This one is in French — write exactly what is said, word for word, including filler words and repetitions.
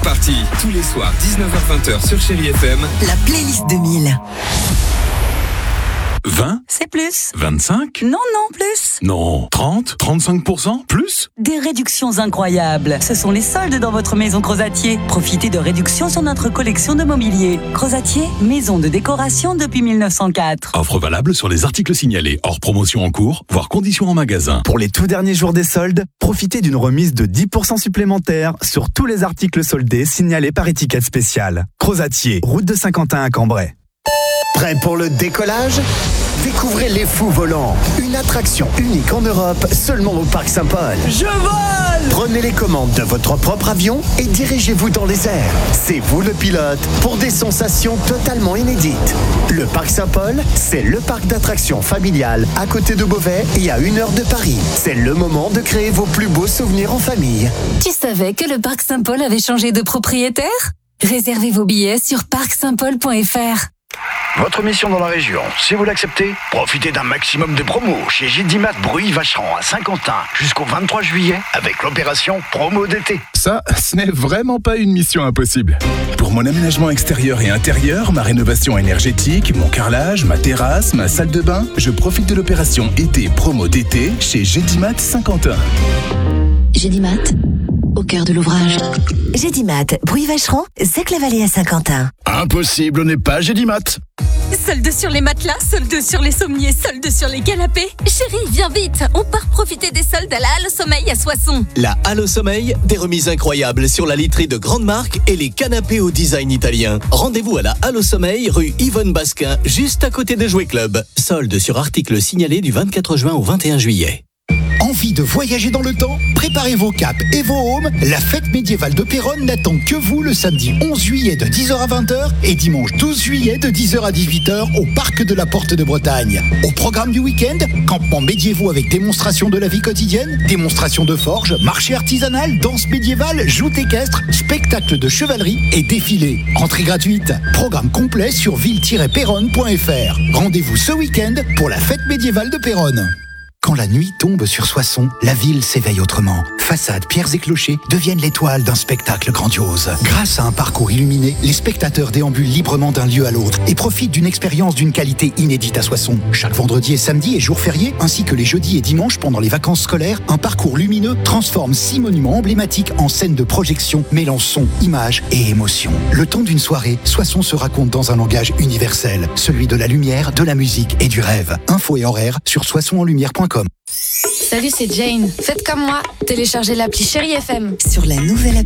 Party, tous les soirs dix-neuf heures vingt sur Chérie F M. La playlist deux mille. vingt? C'est plus. vingt-cinq? Non, non, plus. Non. trente? trente-cinq pour cent? Plus? Des réductions incroyables. Ce sont les soldes dans votre maison Crozatier. Profitez de réductions sur notre collection de mobilier. Crozatier, maison de décoration depuis mille neuf cent quatre. Offre valable sur les articles signalés, hors promotion en cours, voire conditions en magasin. Pour les tout derniers jours des soldes, profitez d'une remise de dix pour cent supplémentaire sur tous les articles soldés signalés par étiquette spéciale. Crozatier, route de Saint-Quentin à Cambrai. Prêt pour le décollage ? Découvrez les Fous Volants, une attraction unique en Europe, seulement au Parc Saint-Paul. Je vole ! Prenez les commandes de votre propre avion et dirigez-vous dans les airs. C'est vous le pilote pour des sensations totalement inédites. Le Parc Saint-Paul, c'est le parc d'attractions familial à côté de Beauvais et à une heure de Paris. C'est le moment de créer vos plus beaux souvenirs en famille. Tu savais que le Parc Saint-Paul avait changé de propriétaire ? Réservez vos billets sur parc saint paul point f r. Votre mission dans la région, si vous l'acceptez, profitez d'un maximum de promos chez Gédimat Bruy-Vacheran à Saint-Quentin jusqu'au vingt-trois juillet avec l'opération Promo d'été. Ça, ce n'est vraiment pas une mission impossible. Pour mon aménagement extérieur et intérieur, ma rénovation énergétique, mon carrelage, ma terrasse, ma salle de bain, je profite de l'opération été Promo d'été chez Gédimat Saint-Quentin. Gédimat, au cœur de l'ouvrage. Gédimat, Bruy-Vacheran, Zec-la-Vallée à Saint-Quentin. Impossible n'est pas Gédimat. Solde sur les matelas, solde sur les sommiers, solde sur les canapés. Chérie, viens vite, on part profiter des soldes à la Halle au Sommeil à Soissons. La Halle au Sommeil, des remises incroyables sur la literie de grandes marques et les canapés au design italien. Rendez-vous à la Halle au Sommeil, rue Yvonne Basquin, juste à côté de Jouet Club. Solde sur articles signalés du vingt-quatre juin au vingt et un juillet. Envie de voyager dans le temps ? Préparez vos capes et vos homes. La fête médiévale de Péronne n'attend que vous le samedi onze juillet de dix heures à vingt heures et dimanche douze juillet de dix heures à dix-huit heures au parc de la Porte de Bretagne. Au programme du week-end, campements médiévaux avec démonstration de la vie quotidienne, démonstration de forge, marché artisanal, danse médiévale, joute équestre, spectacle de chevalerie et défilé. Entrée gratuite. Programme complet sur ville tiret péronne point f r. Rendez-vous ce week-end pour la fête médiévale de Péronne. Quand la nuit tombe sur Soissons, la ville s'éveille autrement. Façades, pierres et clochers deviennent l'étoile d'un spectacle grandiose. Grâce à un parcours illuminé, les spectateurs déambulent librement d'un lieu à l'autre et profitent d'une expérience d'une qualité inédite à Soissons. Chaque vendredi et samedi et jours fériés, ainsi que les jeudis et dimanches pendant les vacances scolaires, un parcours lumineux transforme six monuments emblématiques en scènes de projection mêlant son, images et émotion. Le temps d'une soirée, Soissons se raconte dans un langage universel, celui de la lumière, de la musique et du rêve. Infos et horaires sur soissons en lumière point com. Salut, c'est Jane. Faites comme moi, téléchargez l'appli Chérie F M. Sur la nouvelle